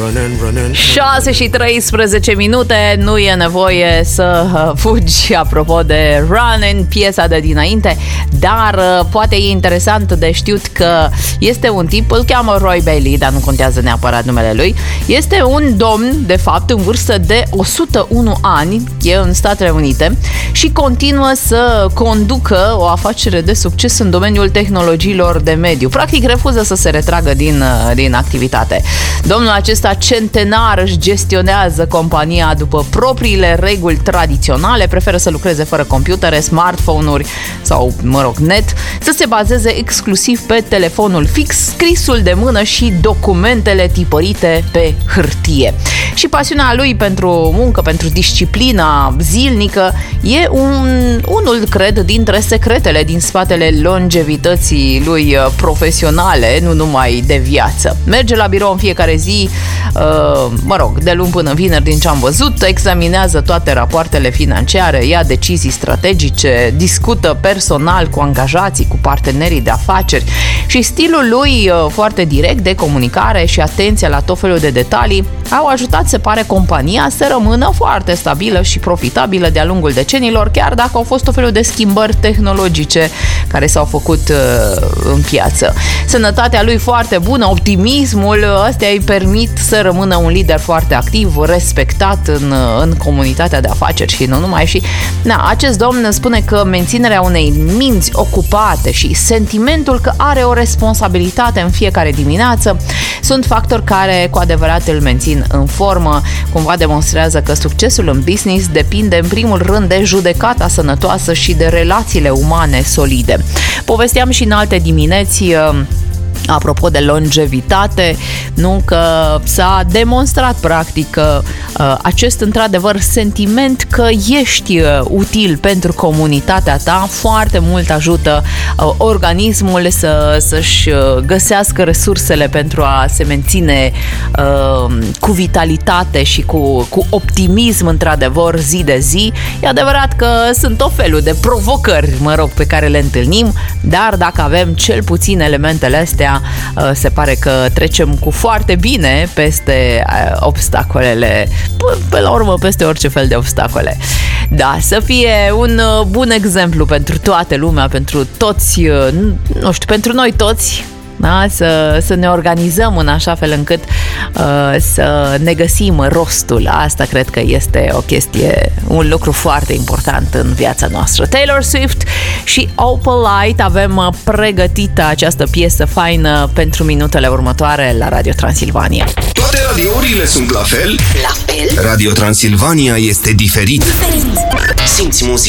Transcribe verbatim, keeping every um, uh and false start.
șase și treisprezece minute, nu e nevoie să fugi apropo de Running, piesa de dinainte, dar poate e interesant de știut că este un tip, îl cheamă Roy Bailey, dar nu contează neapărat numele lui. Este un domn, de fapt, în vârstă de o sută unu ani, e în Statele Unite și continuă să conducă o afacere de succes în domeniul tehnologiilor de mediu. Practic refuză să se retragă din, din activitate. Domnul acesta centenar își gestionează compania după propriile reguli tradiționale, preferă să lucreze fără computere, smartphone-uri sau, mă rog, net, să se bazeze exclusiv pe telefonul fix, scrisul de mână și documentele tipărite pe hârtie. Și pasiunea lui pentru muncă, pentru disciplina zilnică e un, unul, cred, dintre secretele din spatele longevității lui profesionale, nu numai de viață. Merge la birou în fiecare zi, mă rog, de luni până vineri din ce am văzut, examinează toate rapoartele financiare, ia decizii strategice, discută personal cu angajații, cu partenerii de afaceri și stilul lui foarte direct de comunicare și atenția la tot felul de detalii au ajutat, se pare, compania să rămână foarte stabilă și profitabilă de-a lungul decenilor, chiar dacă au fost tot felul de schimbări tehnologice care s-au făcut uh, în piață. Sănătatea lui foarte bună, optimismul, astea îi permit să rămână un lider foarte activ, respectat în, în comunitatea de afaceri și nu numai. Și na, acest domn spune că menținerea unei minți ocupate și sentimentul că are o responsabilitate în fiecare dimineață sunt factori care cu adevărat îl mențin în formă. Cumva demonstrează că succesul în business depinde în primul rând de judecata sănătoasă și de relațiile umane solide. Povesteam și în alte dimineți apropo de longevitate, nu, că s-a demonstrat practic că uh, acest într-adevăr sentiment că ești uh, util pentru comunitatea ta foarte mult ajută uh, organismul să, să-și uh, găsească resursele pentru a se menține uh, cu vitalitate și cu, cu optimism într-adevăr zi de zi. E adevărat că sunt tot felul de provocări, mă rog, pe care le întâlnim, dar dacă avem cel puțin elementele astea, se pare că trecem cu foarte bine peste obstacolele, pe la urmă peste orice fel de obstacole. Da, să fie un bun exemplu pentru toată lumea, pentru toți, nu știu, pentru noi toți, da? Să, să ne organizăm în așa fel încât uh, să ne găsim rostul. Asta cred că este o chestie, un lucru foarte important în viața noastră. Taylor Swift și Opalite, avem pregătită această piesă faină pentru minutele următoare la Radio Transilvania. Toate radiourile sunt la fel? La fel? Radio Transilvania este diferit. Diferit. Simți muzica